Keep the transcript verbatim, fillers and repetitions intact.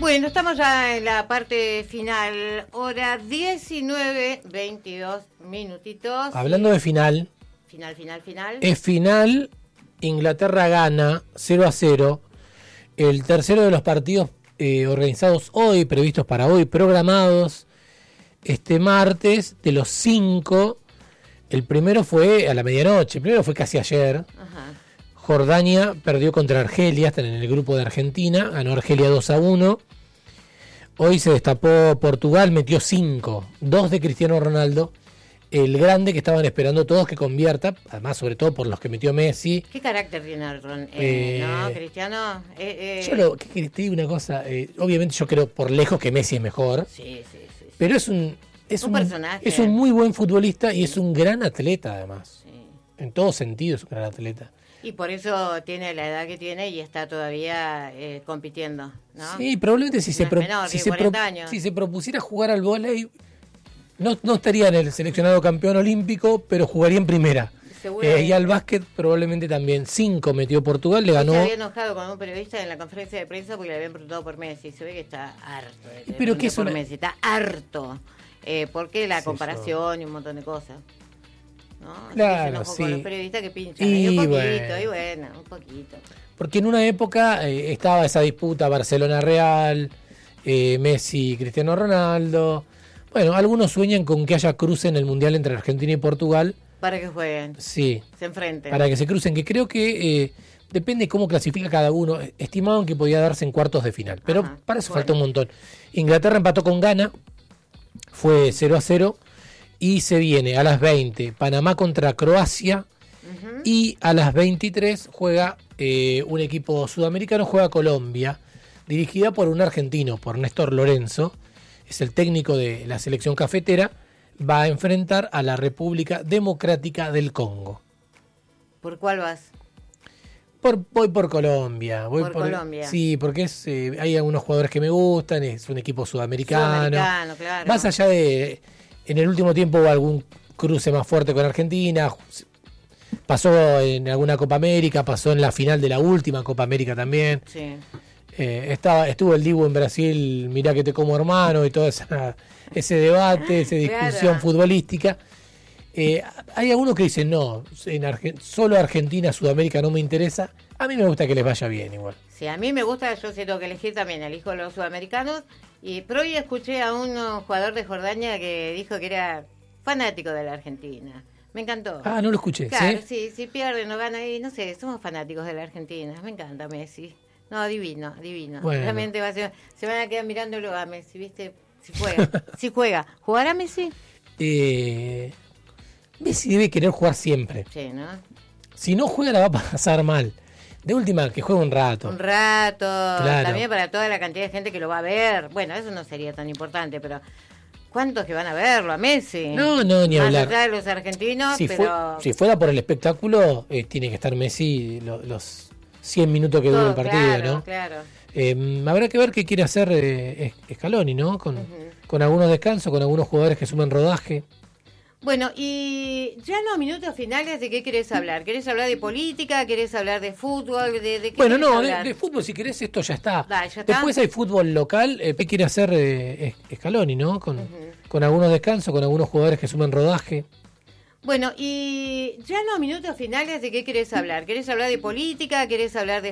Bueno, estamos ya en la parte final, hora diecinueve, veintidós minutitos. Hablando de final. Final, final, final. Es final, Inglaterra gana cero a cero. El tercero de los partidos eh, organizados hoy, previstos para hoy, programados este martes, de los cinco. El primero fue a la medianoche, el primero fue casi ayer. Ajá. Jordania perdió contra Argelia, están en el grupo de Argentina, ganó Argelia dos a uno. Hoy se destapó Portugal, metió cinco, dos de Cristiano Ronaldo, el grande que estaban esperando todos que convierta, además sobre todo por los que metió Messi. ¿Qué carácter tiene Ron? Eh, Eh, ¿No, Cristiano? Eh, eh. Yo lo que que te digo una cosa, eh, obviamente yo creo por lejos que Messi es mejor, Sí, sí, sí. sí. pero es un, es Un un, personaje. es un muy buen futbolista y es un gran atleta además, Sí. en todo sentido es un gran atleta. Y por eso tiene la edad que tiene y está todavía eh, compitiendo, ¿no? Sí, probablemente si, No se, es pro- menor, si, tiene se pro- cuarenta años. si se propusiera jugar al vóley, no, no estaría en el seleccionado campeón olímpico, pero jugaría en primera. Seguramente. Eh, y al básquet probablemente también. Cinco metió Portugal, le Se ganó. había enojado con un periodista en la conferencia de prensa porque le habían preguntado por Messi. Se ve que está harto de que Pero le ¿qué es por una- Messi. Está harto. Eh, porque la Sí, comparación y un montón de cosas. ¿No? Así que Claro, se enojó sí. con los periodistas que pinchan. Y Y un poquito, bueno. y bueno, un poquito. Porque en una época eh, estaba esa disputa Barcelona-Real, eh, Messi, Cristiano Ronaldo. Bueno, algunos sueñan con que haya cruce en el Mundial entre Argentina y Portugal. Para que jueguen, Sí, se enfrenten. para que se crucen, que creo que eh, depende cómo clasifica cada uno. Estimaban que podía darse en cuartos de final, pero Ajá, para eso bueno. falta un montón. Inglaterra empató con Ghana, fue cero a cero, y se viene a las veinte Panamá contra Croacia, Ujú. y a las veintitrés juega eh, un equipo sudamericano, juega Colombia, dirigida por un argentino, por Néstor Lorenzo, es el técnico de la selección cafetera, va a enfrentar a la República Democrática del Congo. ¿Por cuál vas? Por, voy por Colombia. Voy Por Colombia. Sí, porque es, eh, hay algunos jugadores que me gustan, es un equipo sudamericano. Sudamericano, claro. Más allá de, en el último tiempo hubo algún cruce más fuerte con Argentina, pasó en alguna Copa América, pasó en la final de la última Copa América también. Sí. Eh, estaba, estuvo el Dibu en Brasil, mirá que te como hermano, y todo esa, ese debate, esa discusión Claro. futbolística. Eh, hay algunos que dicen, no, en Argen- solo Argentina, Sudamérica no me interesa. A mí me gusta que les vaya bien igual. Sí, a mí me gusta, yo sí tengo que elegir también, elijo los sudamericanos. Y pero hoy escuché a un uh, jugador de Jordania que dijo que era fanático de la Argentina. Me encantó. Ah, no lo escuché, Claro, ¿sí? sí, si pierde, no gana y no sé, somos fanáticos de la Argentina. Me encanta Messi. No, divino, divino. Bueno. Realmente va a ser, se van a quedar mirándolo a Messi, ¿viste? Si juega, si juega. ¿Jugará Messi? Eh, Messi debe querer jugar siempre. Sí, ¿no? Si no juega la va a pasar mal. De última, que juegue un rato. Un rato, Claro. también para toda la cantidad de gente que lo va a ver. Bueno, eso no sería tan importante, pero ¿cuántos que van a verlo a Messi? No, no, ni Más hablar. allá de los argentinos, Si, fue- pero... si fuera por el espectáculo, eh, tiene que estar Messi lo- los cien minutos que dura todo, el partido, claro, ¿no? claro. Eh, habrá que ver qué quiere hacer eh, Scaloni, ¿no? Con, Ujú. con algunos descansos, con algunos jugadores que sumen rodaje. Bueno, y ya en los minutos finales, ¿de qué querés hablar? ¿Querés hablar de política? ¿Querés hablar de fútbol? ¿De, de qué Bueno, querés no, de, hablar? de fútbol, si querés, esto ya está. Da, ¿ya está? Después hay fútbol local. Eh, ¿Qué quiere hacer eh, Scaloni, ¿no? Con, Ujú. con algunos descansos, con algunos jugadores que sumen rodaje. Bueno, y ya en los minutos finales, ¿de qué querés hablar? ¿Querés hablar de política? ¿Querés hablar de